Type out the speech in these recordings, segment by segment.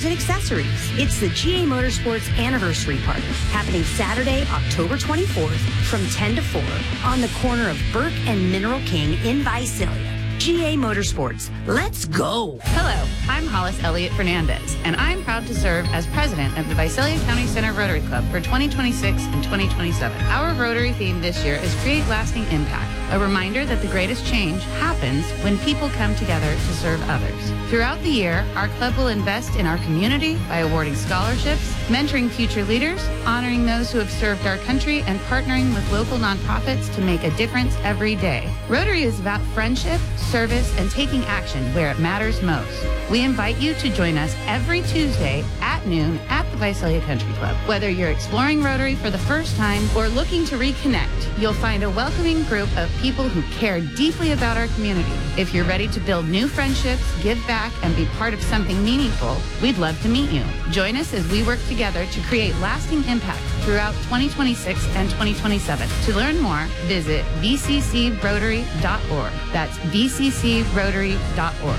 and accessories. It's the GA Motorsports Anniversary Party happening Saturday, October 24th from 10 to 4 on the corner of Burke and Mineral King in Visalia. GA Motorsports, let's go. Hello, I'm Hollis Elliott Fernandez, and I'm proud to serve as president of the Visalia County Center Rotary Club for 2026 and 2027. Our Rotary theme this year is Create Lasting Impact, a reminder that the greatest change happens when people come together to serve others. Throughout the year, our club will invest in our community by awarding scholarships, mentoring future leaders, honoring those who have served our country, and partnering with local nonprofits to make a difference every day. Rotary is about friendship, service, and taking action where it matters most. We invite you to join us every Tuesday at noon at the Visalia Country Club. Whether you're exploring Rotary for the first time or looking to reconnect, you'll find a welcoming group of people who care deeply about our community. If you're ready to build new friendships, give back, and be part of something meaningful, we'd love to meet you. Join us as we work together to create lasting impact throughout 2026 and 2027. To learn more, visit vccrotary.org. That's vccrotary.org.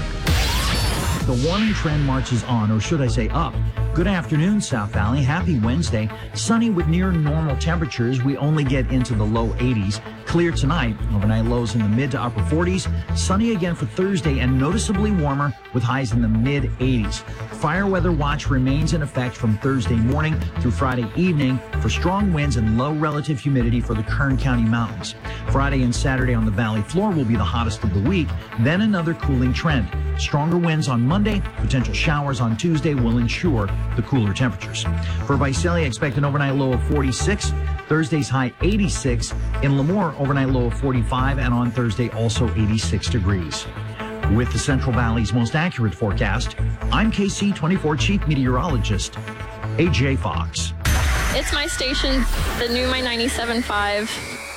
The warming trend marches on, or should I say up. Good afternoon, South Valley. Happy Wednesday. Sunny with near normal temperatures. We only get into the low 80s. Clear tonight. Overnight lows in the mid to upper 40s. Sunny again for Thursday and noticeably warmer with highs in the mid 80s. Fire weather watch remains in effect from Thursday morning through Friday evening for strong winds and low relative humidity for the Kern County mountains. Friday and Saturday on the valley floor will be the hottest of the week, then another cooling trend. Stronger winds on Monday, potential showers on Tuesday will ensure the cooler temperatures. For Visalia, expect an overnight low of 46, Thursday's high 86, in Lemoore, overnight low of 45, and on Thursday also 86 degrees. With the Central Valley's most accurate forecast, I'm KC24 Chief Meteorologist, AJ Fox. It's my station, the new My 97.5.